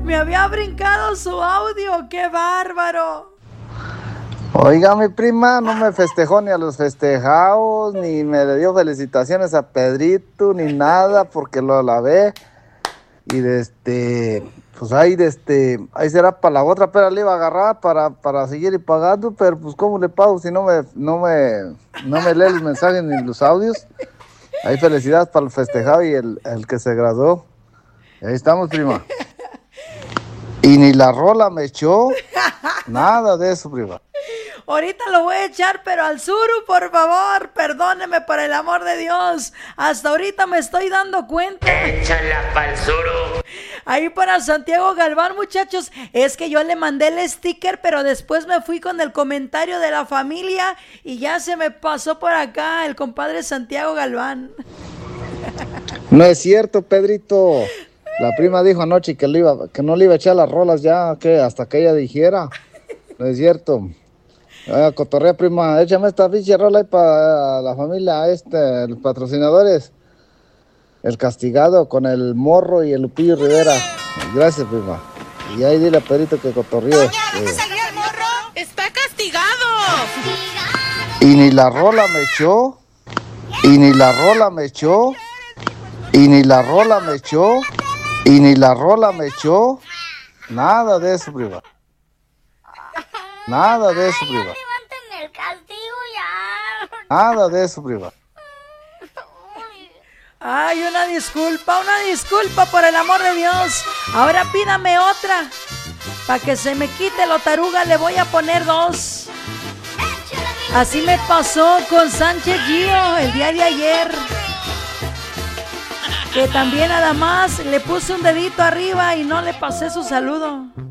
Me había brincado su audio, qué bárbaro. Oiga, mi prima no me festejó ni a los festejados, ni me dio felicitaciones a Pedrito, ni nada, porque lo lavé. Y pues ahí será para la otra, pero le iba a agarrar para seguir y pagando, pero pues ¿cómo le pago si no me lee los mensajes ni los audios? Ahí felicidades para el festejado y el que se graduó. Ahí estamos, prima. Y ni la rola me echó, nada de eso, prima. Ahorita lo voy a echar, pero al Suru, por favor, perdóneme por el amor de Dios. Hasta ahorita me estoy dando cuenta. Échala pa'l Suru. Ahí para Santiago Galván, muchachos, es que yo le mandé el sticker, pero después me fui con el comentario de la familia y ya se me pasó por acá el compadre Santiago Galván. No es cierto, Pedrito. La prima dijo anoche que no le iba a echar las rolas ya, que hasta que ella dijera. No es cierto. Cotorrea, prima, échame esta pinche rola ahí para la familia, los patrocinadores. El Castigado con el Morro y el Lupillo Rivera. Gracias, prima. Y ahí dile a Pedrito que cotorree. Doña, ¿dónde salió el Morro? Está castigado. Y ni la rola me echó. Y ni la rola me echó. Y ni la rola me echó. Y ni la rola me echó. Nada de eso, prima. Nada de eso, prima. Levanten el castigo ya. Nada de eso, prima. Ay, una disculpa por el amor de Dios. Ahora pídame otra. Para que se me quite lo taruga le voy a poner 2. Así me pasó con Sánchez Gio el día de ayer. Que también nada más le puse un dedito arriba y no le pasé su saludo.